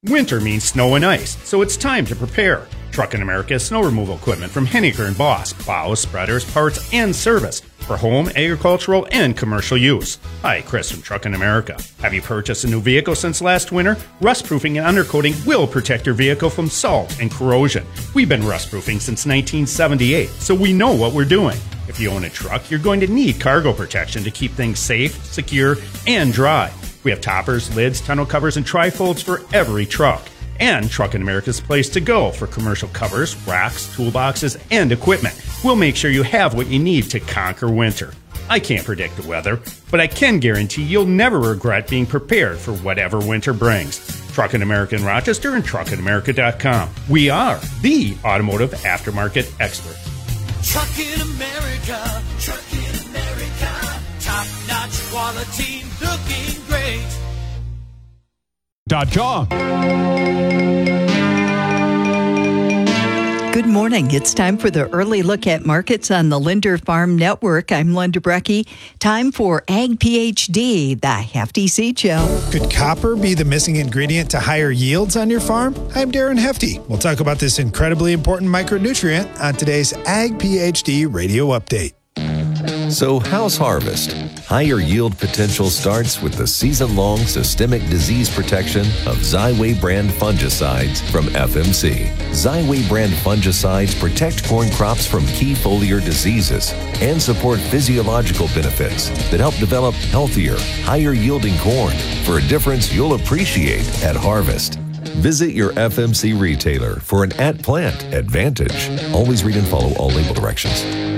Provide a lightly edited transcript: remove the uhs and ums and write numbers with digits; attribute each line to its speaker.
Speaker 1: Winter means snow and ice, so it's time to prepare. Truckin' America has snow removal equipment from Henniker and Boss, plows, spreaders, parts, and service for home, agricultural, and commercial use. Hi, Chris from Truckin' America. Have you purchased a new vehicle since last winter? Rust-proofing and undercoating will protect your vehicle from salt and corrosion. We've been rust-proofing since 1978, so we know what we're doing. If you own a truck, you're going to need cargo protection to keep things safe, secure, and dry. We have toppers, lids, tonneau covers, and trifolds for every truck. And Truckin' America's place to go for commercial covers, racks, toolboxes, and equipment. We'll make sure you have what you need to conquer winter. I can't predict the weather, but I can guarantee you'll never regret being prepared for whatever winter brings. Truckin' America in Rochester and truckinamerica.com. We are the automotive aftermarket expert.
Speaker 2: Truckin' America, Truckin' America, top-notch quality, looking great.
Speaker 3: .com.
Speaker 4: Good morning. It's time for the early look at markets on the Linder Farm Network. I'm Linda Brecky. Time for Ag PhD, the Hefty Seed Show.
Speaker 5: Could copper be the missing ingredient to higher yields on your farm? I'm Darren Hefty. We'll talk about this incredibly important micronutrient on today's Ag PhD Radio Update.
Speaker 6: So how's harvest? Higher yield potential starts with the season-long systemic disease protection of Xyway brand fungicides from FMC. Xyway brand fungicides protect corn crops from key foliar diseases and support physiological benefits that help develop healthier, higher yielding corn for a difference you'll appreciate at harvest. Visit your FMC retailer for an at-plant advantage. Always read and follow all label directions.